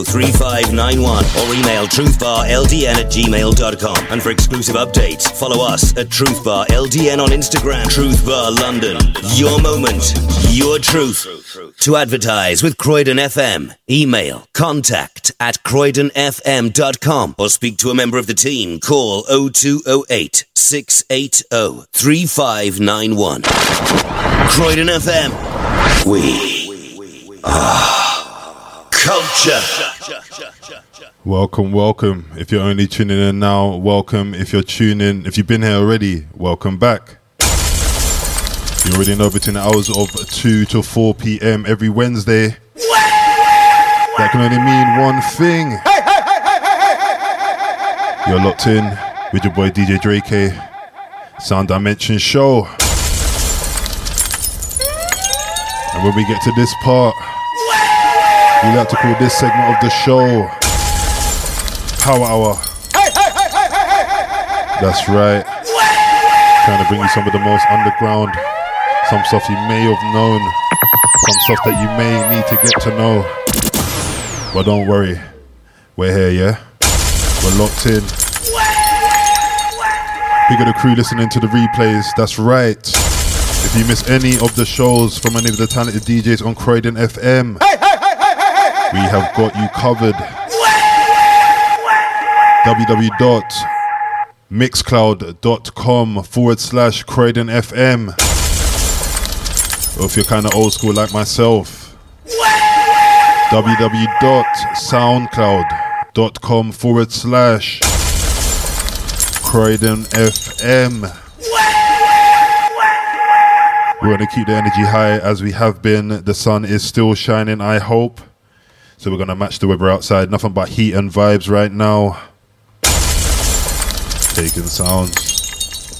3591 or email truthbarldn@gmail.com. And for exclusive updates, follow us at truthbarldn on Instagram. Truth Bar London. Your moment, your truth. To advertise with Croydon FM, email contact@croydonfm.com or speak to a member of the team. Call 0208 680 3591. Croydon FM. We are culture. Welcome. If you're only tuning in now, welcome. If you've been here already, welcome back. You already know between the hours of 2 to 4 p.m. every Wednesday. That can only mean one thing. You're locked in with your boy DJ Drake, Sound Dimension Show. And when we get to this part, we like to call this segment of the show Power Hour. That's right. Trying to bring you some of the most underground, some stuff you may have known, some stuff that you may need to get to know. But don't worry, we're here, yeah? We're locked in. Big of the crew listening to the replays, that's right. If you miss any of the shows from any of the talented DJs on Croydon FM, we have got you covered. www.mixcloud.com/Croydon FM. Or if you're kind of old school like myself, www.soundcloud.com/Croydon FM. We want to keep the energy high as we have been. The sun is still shining, I hope. So we're going to match the weather outside. Nothing but heat and vibes right now. Taking sounds.